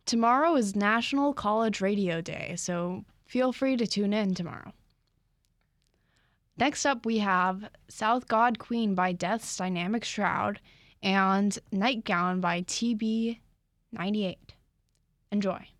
Tomorrow is National College Radio Day, so feel free to tune in tomorrow. Next up, we have South God Queen by Death's Dynamic Shroud and Nightgown by TB98. Enjoy.